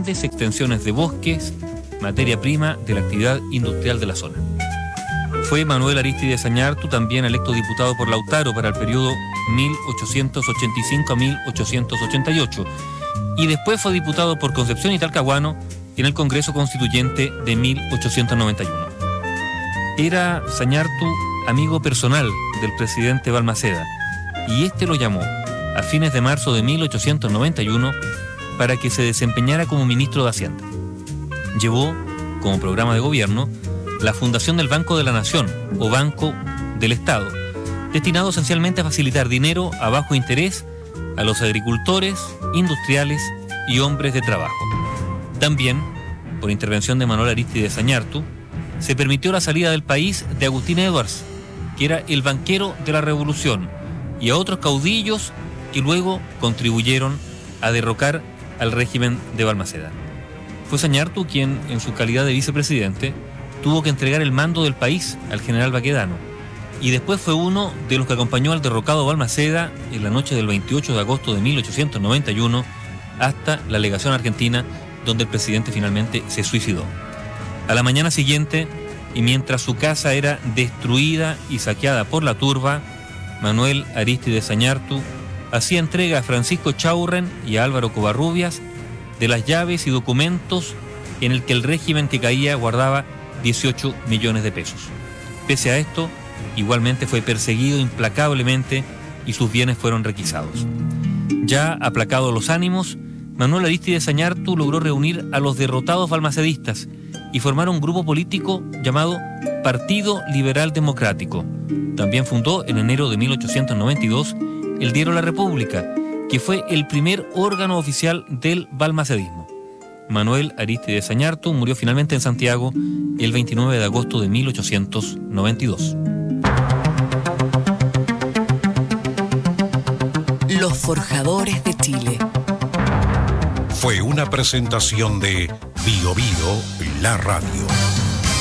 grandes extensiones de bosques, materia prima de la actividad industrial de la zona. Fue Manuel Arístides Zañartu también electo diputado por Lautaro para el periodo 1885 a 1888 y después fue diputado por Concepción y Talcahuano en el Congreso Constituyente de 1891. Era Zañartu amigo personal del presidente Balmaceda y este lo llamó a fines de marzo de 1891 para que se desempeñara como ministro de Hacienda. Llevó como programa de gobierno la fundación del Banco de la Nación o Banco del Estado, destinado esencialmente a facilitar dinero a bajo interés a los agricultores, industriales y hombres de trabajo. También, por intervención de Manuel Arístides Zañartu, se permitió la salida del país de Agustín Edwards, que era el banquero de la Revolución, y a otros caudillos que luego contribuyeron a derrocar al régimen de Balmaceda. Fue Zañartu quien, en su calidad de vicepresidente, tuvo que entregar el mando del país al general Baquedano, y después fue uno de los que acompañó al derrocado Balmaceda en la noche del 28 de agosto de 1891 hasta la legación argentina, donde el presidente finalmente se suicidó. A la mañana siguiente, y mientras su casa era destruida y saqueada por la turba, Manuel Arístides Zañartu hacía entrega a Francisco Chaurren y a Álvaro Covarrubias de las llaves y documentos en el que el régimen que caía guardaba 18 millones de pesos. Pese a esto, igualmente fue perseguido implacablemente y sus bienes fueron requisados. Ya aplacados los ánimos, Manuel Arístides Zañartu logró reunir a los derrotados balmacedistas y formar un grupo político llamado Partido Liberal Democrático. También fundó en enero de 1892 el diario La República, que fue el primer órgano oficial del balmacedismo. Manuel Arístides Zañartu murió finalmente en Santiago el 29 de agosto de 1892. Los Forjadores de Chile. Fue una presentación de Bio Bio, la radio.